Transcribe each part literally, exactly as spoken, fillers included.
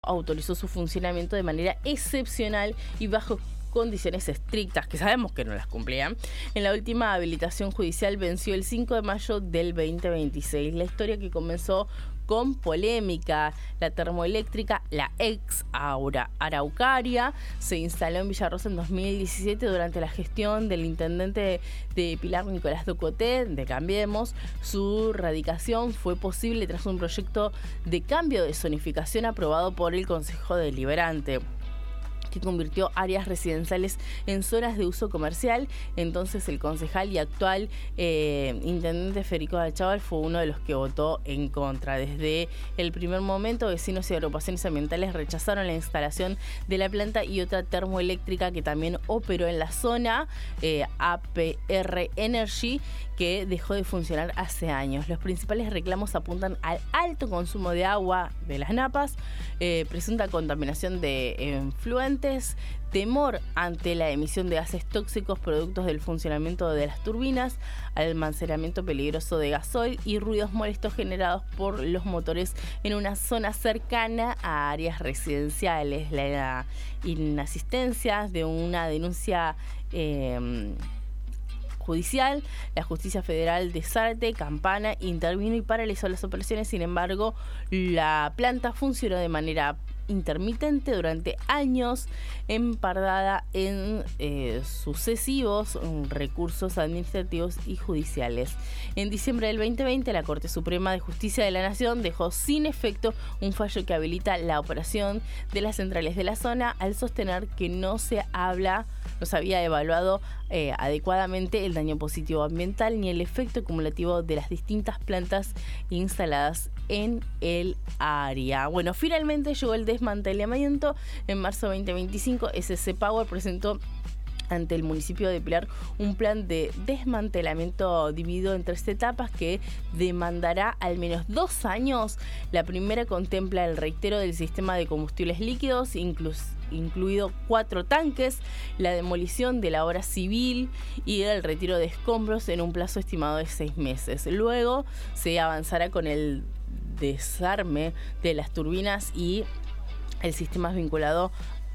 autorizó su funcionamiento de manera excepcional y bajo condiciones estrictas, que sabemos que no las cumplían. En la última habilitación judicial venció el cinco de mayo del veinte veintiséis. La historia que comenzó con polémica. La termoeléctrica, la ex Aura Araucaria, se instaló en Villarrosa en dos mil diecisiete durante la gestión del intendente de Pilar, Nicolás Ducoté, de Cambiemos. Su radicación fue posible tras un proyecto de cambio de zonificación aprobado por el Consejo Deliberante, que convirtió áreas residenciales en zonas de uso comercial. Entonces el concejal y actual eh, intendente Federico Achával fue uno de los que votó en contra. Desde el primer momento, vecinos y agrupaciones ambientales rechazaron la instalación de la planta y otra termoeléctrica que también operó en la zona, eh, A P R Energy, que dejó de funcionar hace años. Los principales reclamos apuntan al alto consumo de agua de las napas, eh, presunta contaminación de efluentes, temor ante la emisión de gases tóxicos productos del funcionamiento de las turbinas, almacenamiento peligroso de gasoil y ruidos molestos generados por los motores en una zona cercana a áreas residenciales. La inasistencia de una denuncia eh, judicial, la Justicia Federal de Zárate, Campana, intervino y paralizó las operaciones. Sin embargo, la planta funcionó de manera intermitente durante años, empardada en eh, sucesivos recursos administrativos y judiciales. En diciembre del veinte veinte, la Corte Suprema de Justicia de la Nación dejó sin efecto un fallo que habilita la operación de las centrales de la zona, al sostener que no se habla, no se había evaluado eh, adecuadamente el daño positivo ambiental ni el efecto acumulativo de las distintas plantas instaladas en el área. Bueno, finalmente llegó el desmantelamiento. En marzo de veinte veinticinco, S C Power presentó ante el municipio de Pilar un plan de desmantelamiento dividido en tres etapas que demandará al menos dos años. La primera contempla el reitero del sistema de combustibles líquidos, incluso incluido cuatro tanques, la demolición de la obra civil y el retiro de escombros en un plazo estimado de seis meses. Luego se avanzará con el desarme de las turbinas y el sistema vinculado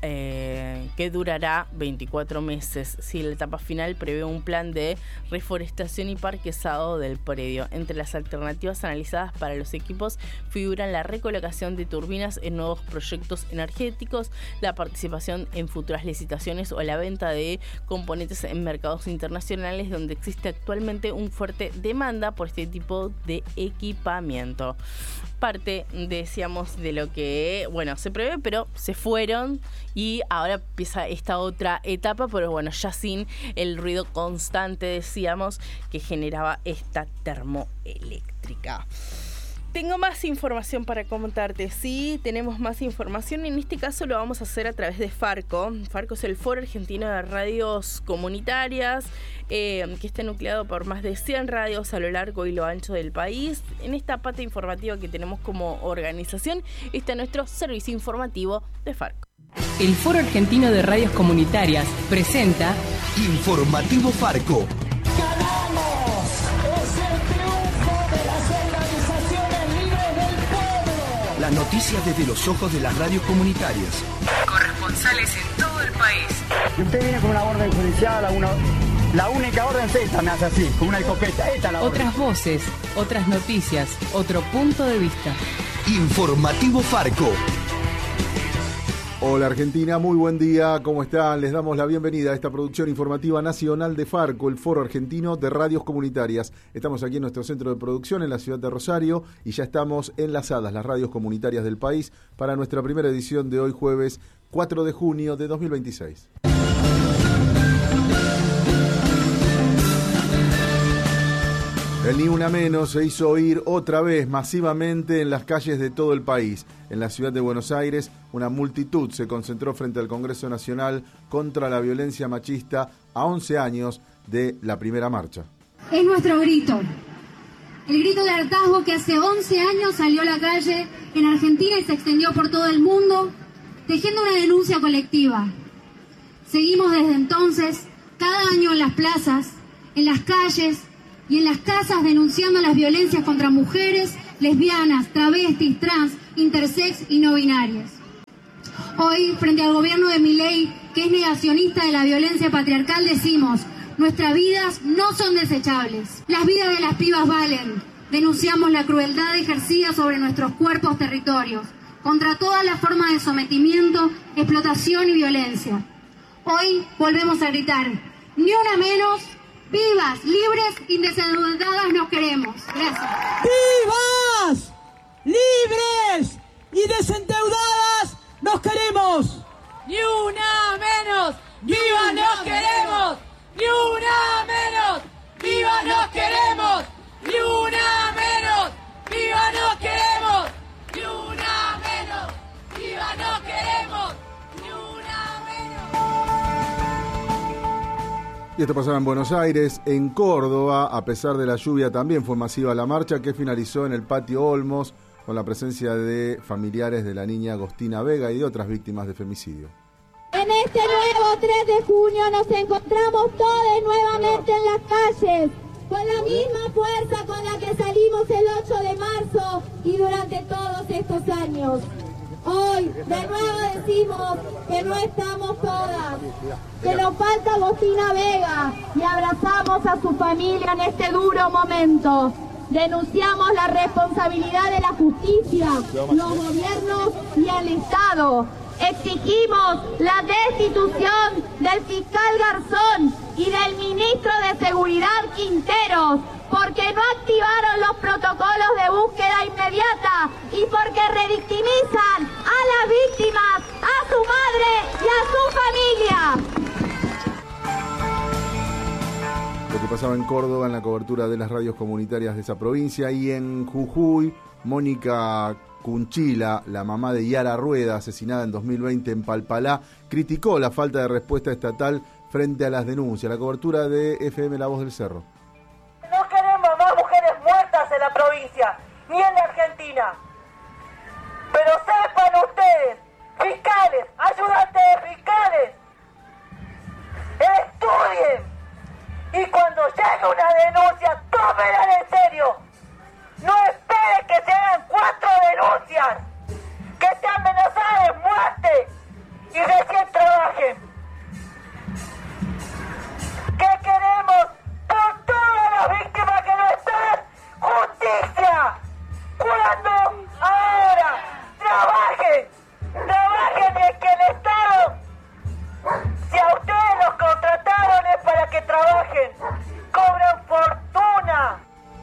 Eh, que durará veinticuatro meses. Si la etapa final prevé un plan de reforestación y parquezado del predio. Entre las alternativas analizadas para los equipos figuran la recolocación de turbinas en nuevos proyectos energéticos, la participación en futuras licitaciones o la venta de componentes en mercados internacionales donde existe actualmente un fuerte demanda por este tipo de equipamiento. Parte, decíamos, de lo que, bueno, se prevé, pero se fueron y ahora empieza esta otra etapa, pero bueno, ya sin el ruido constante, decíamos, que generaba esta termoeléctrica. Tengo más información para contarte. Sí, tenemos más información. En este caso lo vamos a hacer a través de Farco. Farco es el Foro Argentino de Radios Comunitarias, eh, que está nucleado por más de cien radios a lo largo y lo ancho del país. En esta pata informativa que tenemos como organización está nuestro servicio informativo de Farco. El Foro Argentino de Radios Comunitarias presenta Informativo Farco. Las noticias desde los ojos de las radios comunitarias. Corresponsales en todo el país. Y usted viene con una orden judicial, a una, la única orden es esta, me hace así, con una escopeta. Esta es la orden. Otras voces, otras noticias, otro punto de vista. Informativo Farco. Hola Argentina, muy buen día, ¿cómo están? Les damos la bienvenida a esta producción informativa nacional de Farco, el Foro Argentino de Radios Comunitarias. Estamos aquí en nuestro centro de producción en la ciudad de Rosario y ya estamos enlazadas las radios comunitarias del país para nuestra primera edición de hoy jueves cuatro de junio de dos mil veintiséis. El Ni Una Menos se hizo oír otra vez masivamente en las calles de todo el país. En la ciudad de Buenos Aires, una multitud se concentró frente al Congreso Nacional contra la violencia machista a once años de la primera marcha. Es nuestro grito, el grito de hartazgo que hace once años salió a la calle en Argentina y se extendió por todo el mundo, tejiendo una denuncia colectiva. Seguimos desde entonces, cada año en las plazas, en las calles y en las casas denunciando las violencias contra mujeres, lesbianas, travestis, trans, intersex y no binarias. Hoy, frente al gobierno de Milei, que es negacionista de la violencia patriarcal, decimos: nuestras vidas no son desechables. Las vidas de las pibas valen. Denunciamos la crueldad ejercida sobre nuestros cuerpos territorios, contra todas las formas de sometimiento, explotación y violencia. Hoy volvemos a gritar: ni una menos, vivas, libres y desendeudadas nos queremos. Gracias. ¡Vivas, libres y desendeudadas nos queremos! ¡Ni una menos! ¡Viva nos queremos! ¡Ni una menos! ¡Viva nos queremos! ¡Ni una menos! ¡Viva nos queremos! ¡Ni una menos! ¡Viva nos queremos! ¡Ni una menos! Y esto pasaba en Buenos Aires. En Córdoba, a pesar de la lluvia, también fue masiva la marcha, que finalizó en el Patio Olmos con la presencia de familiares de la niña Agostina Vega y de otras víctimas de femicidio. En este nuevo tres de junio nos encontramos todos nuevamente en las calles, con la misma fuerza con la que salimos el ocho de marzo y durante todos estos años. Hoy de nuevo decimos que no estamos todas, que nos falta Agostina Vega, y abrazamos a su familia en este duro momento. Denunciamos la responsabilidad de la justicia, los gobiernos y el Estado. Exigimos la destitución del fiscal Garzón y del ministro de Seguridad Quinteros, porque no activaron los protocolos de búsqueda inmediata y porque revictimizan a las víctimas, a su madre y a su familia. Lo que pasaba en Córdoba en la cobertura de las radios comunitarias de esa provincia. Y en Jujuy, Mónica Cunchila, la mamá de Yara Rueda, asesinada en dos mil veinte en Palpalá, criticó la falta de respuesta estatal frente a las denuncias. La cobertura de F M La Voz del Cerro. No queremos más mujeres muertas en la provincia, ni en la Argentina. Pero sepan ustedes, fiscales, ayudantes de fiscales, estudien. Y cuando llegue una denuncia, tómenla en serio. No esperen que se hagan cuatro denuncias, que estén amenazadas de muerte y recién trabajen. ¿Qué queremos por todas las víctimas que no están? ¡Justicia! ¿Cuándo? ¡Ahora! ¡Trabajen! ¡Trabajen y que el Estado! Si a ustedes los contrataron es para que trabajen. ¡Cobran fortuna!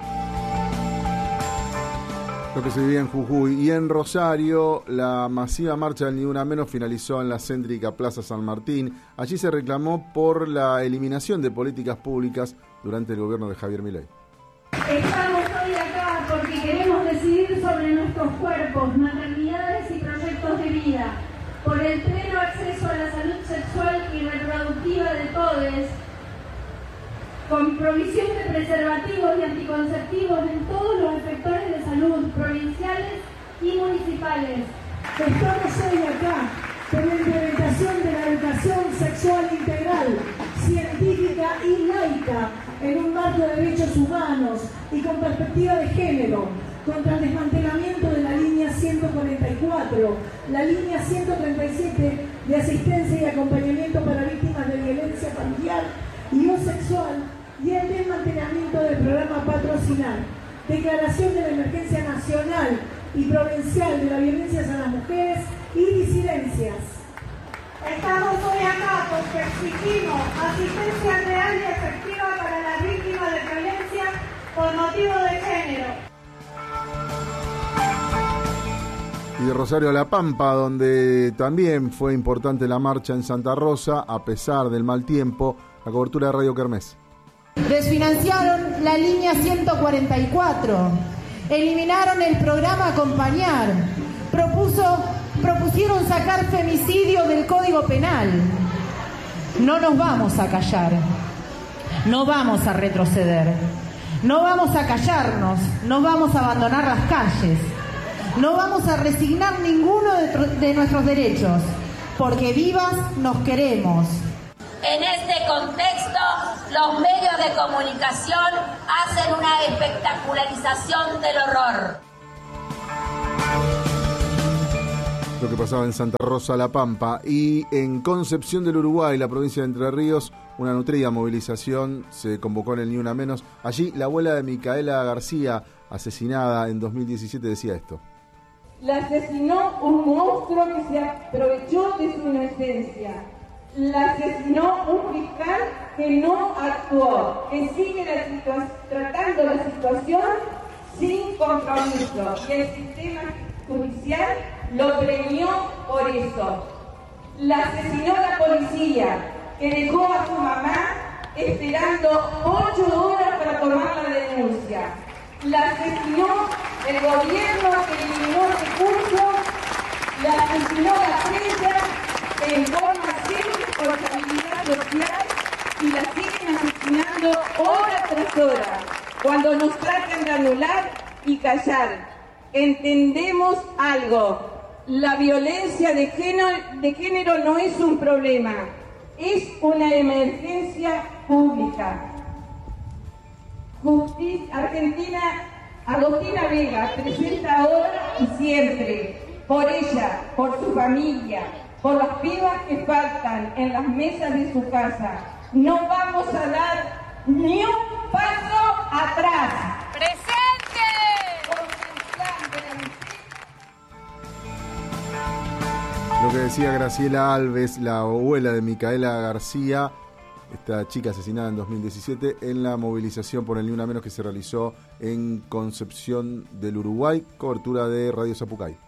Lo que se vivía en Jujuy. Y en Rosario, la masiva marcha del Ni Una Menos finalizó en la céntrica Plaza San Martín. Allí se reclamó por la eliminación de políticas públicas durante el gobierno de Javier Milei. Estamos hoy acá porque queremos decidir sobre nuestros cuerpos, maternidades y proyectos de vida, por el pleno acceso a la salud sexual y reproductiva de todos, con provisión de preservativos y anticonceptivos en todos los efectores de salud, provinciales y municipales. Estamos hoy acá por la implementación de la educación sexual integral, científica y laica, en un marco de derechos humanos y con perspectiva de género, contra el desmantelamiento de la línea ciento cuarenta y cuatro, la línea ciento treinta y siete de asistencia y acompañamiento para víctimas de violencia familiar y o sexual, y el desmantelamiento del programa Patrocinar, declaración de la emergencia nacional y provincial de la violencia a las mujeres y disidencias. Estamos hoy acá porque exigimos asistencia real y efectiva para las víctimas de violencia por motivo de género. Y de Rosario a La Pampa, donde también fue importante la marcha en Santa Rosa, a pesar del mal tiempo, la cobertura de Radio Kermés. Desfinanciaron la línea ciento cuarenta y cuatro, eliminaron el programa Acompañar, propuso, propusieron sacar femicidio del Código Penal. No nos vamos a callar, no vamos a retroceder, no vamos a callarnos, no vamos a abandonar las calles, no vamos a resignar ninguno de, de nuestros derechos, porque vivas nos queremos. En este contexto, los medios de comunicación hacen una espectacularización del horror. Lo que pasaba en Santa Rosa, La Pampa. Y en Concepción del Uruguay, la provincia de Entre Ríos, una nutrida movilización se convocó en el Ni Una Menos. Allí la abuela de Micaela García, asesinada en dos mil diecisiete, decía esto. La asesinó un monstruo que se aprovechó de su inocencia. La asesinó un fiscal que no actuó, que sigue la situa- tratando la situación sin compromiso. Y el sistema judicial lo premió por eso. La asesinó la policía, que dejó a su mamá esperando ocho horas para tomar la denuncia. La asesinó el gobierno que eliminó recursos, la asesinó la prensa en forma sin responsabilidad social y la siguen asesinando hora tras hora, cuando nos tratan de anular y callar. Entendemos algo, la violencia de género, de género no es un problema, es una emergencia pública. Justicia Argentina, Agostina Vega presenta ahora y siempre, por ella, por su familia, por las pibas que faltan en las mesas de su casa. No vamos a dar ni un paso atrás. ¡Presente! Lo que decía Graciela Alves, la abuela de Micaela García, esta chica asesinada en dos mil diecisiete, en la movilización por el Ni Una Menos que se realizó en Concepción del Uruguay, cobertura de Radio Zapucay.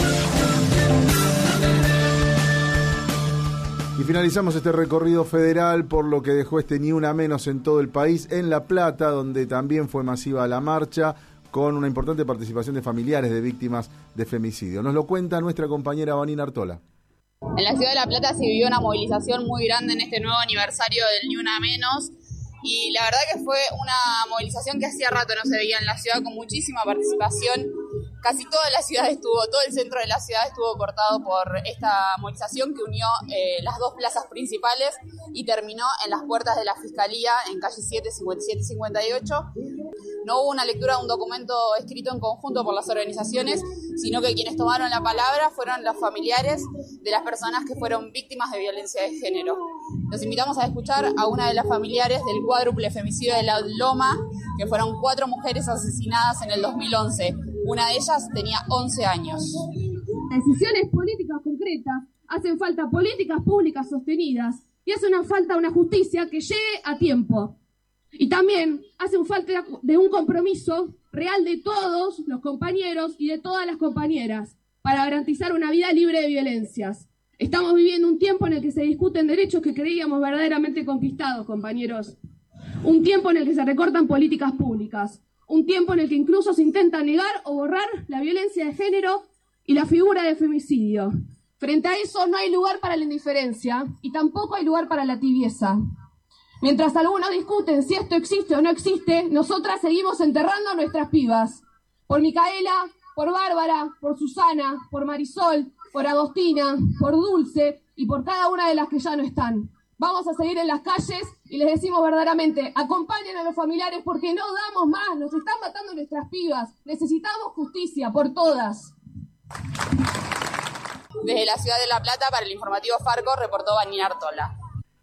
Y finalizamos este recorrido federal por lo que dejó este Ni Una Menos en todo el país, en La Plata, donde también fue masiva la marcha, con una importante participación de familiares de víctimas de femicidio. Nos lo cuenta nuestra compañera Vanina Artola. En la ciudad de La Plata se vivió una movilización muy grande en este nuevo aniversario del Ni Una Menos, y la verdad que fue una movilización que hacía rato no se veía en la ciudad, con muchísima participación. Casi toda la ciudad estuvo, todo el centro de la ciudad estuvo cortado por esta movilización que unió eh, las dos plazas principales y terminó en las puertas de la Fiscalía en calle siete, cincuenta y siete y cincuenta y ocho. No hubo una lectura de un documento escrito en conjunto por las organizaciones, sino que quienes tomaron la palabra fueron los familiares de las personas que fueron víctimas de violencia de género. Los invitamos a escuchar a una de las familiares del cuádruple femicidio de La Loma, que fueron cuatro mujeres asesinadas en el dos mil once. Una de ellas tenía once años. Decisiones políticas concretas, hacen falta políticas públicas sostenidas y hace una falta una justicia que llegue a tiempo. Y también hace falta de un compromiso real de todos los compañeros y de todas las compañeras para garantizar una vida libre de violencias. Estamos viviendo un tiempo en el que se discuten derechos que creíamos verdaderamente conquistados, compañeros. Un tiempo en el que se recortan políticas públicas. Un tiempo en el que incluso se intenta negar o borrar la violencia de género y la figura de femicidio. Frente a eso no hay lugar para la indiferencia y tampoco hay lugar para la tibieza. Mientras algunos discuten si esto existe o no existe, nosotras seguimos enterrando a nuestras pibas. Por Micaela, por Bárbara, por Susana, por Marisol, por Agostina, por Dulce y por cada una de las que ya no están. Vamos a seguir en las calles y les decimos verdaderamente, acompañen a los familiares porque no damos más, nos están matando nuestras pibas, necesitamos justicia por todas. Desde la ciudad de La Plata, para el informativo Farco, reportó Vanina Artola.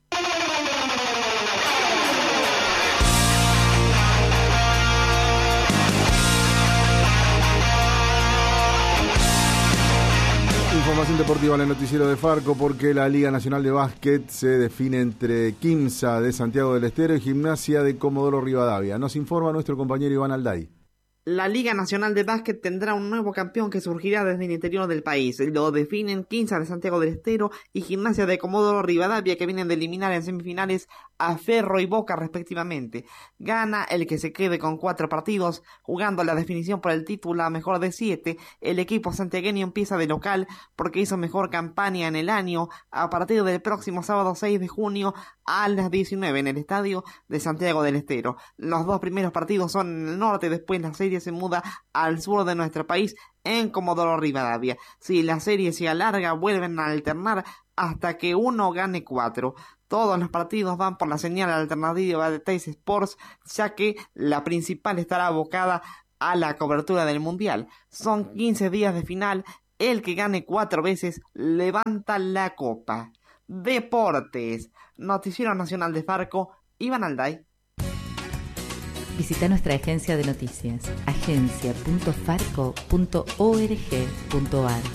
Información deportiva en el noticiero de Farco, porque la Liga Nacional de Básquet se define entre Quimsa de Santiago del Estero y Gimnasia de Comodoro Rivadavia. Nos informa nuestro compañero Iván Alday. La Liga Nacional de Básquet tendrá un nuevo campeón que surgirá desde el interior del país. Lo definen Quimsa de Santiago del Estero y Gimnasia de Comodoro Rivadavia, que vienen de eliminar en semifinales a Ferro y Boca respectivamente. Gana el que se quede con cuatro partidos, jugando la definición por el título a mejor de siete. El equipo santiagueño empieza de local porque hizo mejor campaña en el año a partir del próximo sábado seis de junio a las diecinueve en el estadio de Santiago del Estero. Los dos primeros partidos son en el norte, después la serie se muda al sur de nuestro país en Comodoro Rivadavia. Si la serie se alarga, vuelven a alternar hasta que uno gane cuatro. Todos los partidos van por la señal alternativa de Teis Sports, ya que la principal estará abocada a la cobertura del Mundial. Son quince días de final El que gane cuatro veces levanta la copa. Deportes. Noticiero Nacional de Farco, Iván Alday. Visita nuestra agencia de noticias, agencia punto farco punto org punto ar.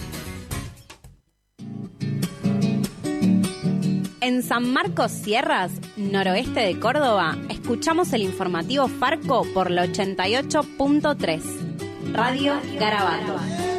En San Marcos Sierras, noroeste de Córdoba, escuchamos el informativo Farco por la ochenta y ocho punto tres. Radio Garabato.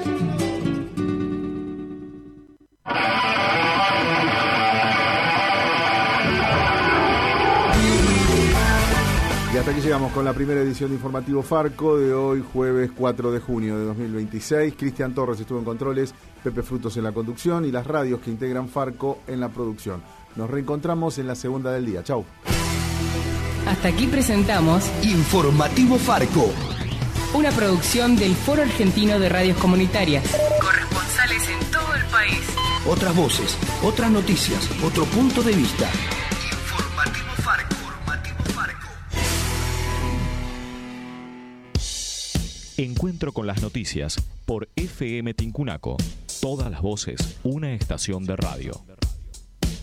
Y hasta aquí llegamos con la primera edición de Informativo Farco de hoy, jueves cuatro de junio de dos mil veintiséis. Cristian Torres estuvo en controles, Pepe Frutos en la conducción y las radios que integran Farco en la producción. Nos reencontramos en la segunda del día. Chau. Hasta aquí presentamos Informativo Farco, una producción del Foro Argentino de Radios Comunitarias. Corresponsales en todo el país. Otras voces, otras noticias, otro punto de vista. Informativo Farco. Encuentro con las noticias por F M Tincunaco. Todas las voces, una estación de radio.